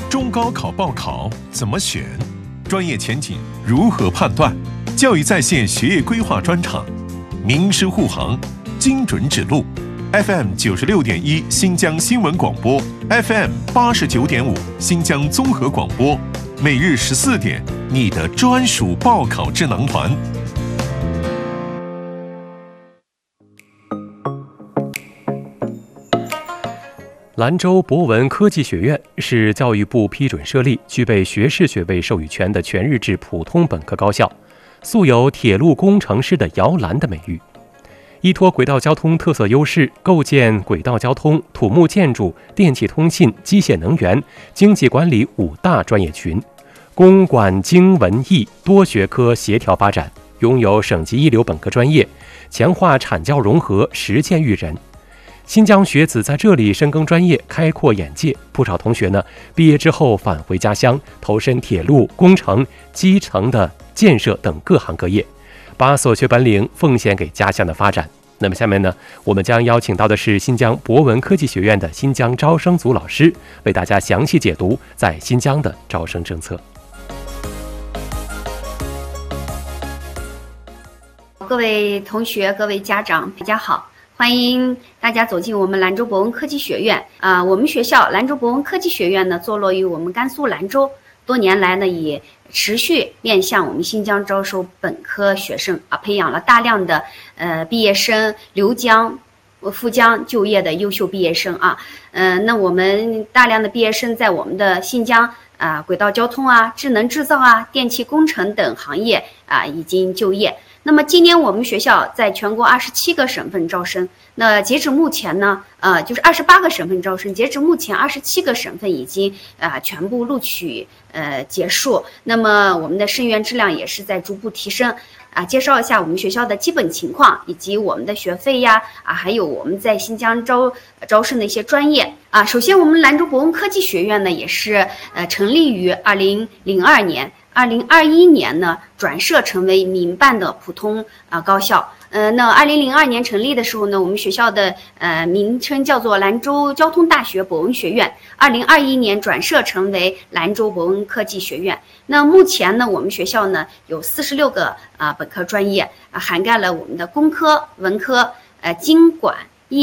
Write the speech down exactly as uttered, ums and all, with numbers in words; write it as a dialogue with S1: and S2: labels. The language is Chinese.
S1: 中高考报考怎么选？专业前景如何判断？教育在线学业规划专场，名师护航，精准指路。F M 九十六点一新疆新闻广播 ，F M 八十九点五新疆综合广播，每日十四点，你的专属报考智囊团。
S2: 兰州博文科技学院是教育部批准设立、具备学士学位授予权的全日制普通本科高校，素有铁路工程师的摇篮的美誉。依托轨道交通特色优势，构建轨道交通、土木建筑、电气通信、机械能源、经济管理五大专业群，公管经文艺多学科协调发展，拥有省级一流本科专业，强化产教融合，实践育人。新疆学子在这里深耕专业，开阔眼界。不少同学呢，毕业之后返回家乡，投身铁路工程、基层的建设等各行各业，把所学本领奉献给家乡的发展。那么下面呢，我们将邀请到的是新疆博文科技学院的新疆招生组老师，为大家详细解读在新疆的招生政策。
S3: 各位同学、各位家长，大家好。欢迎大家走进我们兰州博文科技学院啊、呃！我们学校兰州博文科技学院呢，坐落于我们甘肃兰州，多年来呢也持续面向我们新疆招收本科学生啊，培养了大量的呃毕业生留疆赴疆就业的优秀毕业生啊。嗯、呃，那我们大量的毕业生在我们的新疆啊、呃、轨道交通啊、智能制造啊、电气工程等行业啊已经就业。那么今年我们学校在全国二十七个省份招生，那截止目前呢，呃，就是二十八个省份招生，截止目前二十七个省份已经啊、呃、全部录取呃结束。那么我们的生源质量也是在逐步提升啊。介绍一下我们学校的基本情况，以及我们的学费呀啊，还有我们在新疆招招生的一些专业啊。首先，我们兰州博文科技学院呢，也是呃成立于二零零二年。二零二一年呢，转设成为民办的普通啊、呃、高校。呃，那二零零二年成立的时候呢，我们学校的呃名称叫做兰州交通大学博文学院。二零二一年转设成为兰州博文科技学院。那目前呢，我们学校呢有四十六个啊、呃、本科专业啊、呃，涵盖了我们的工科、文科、呃经管、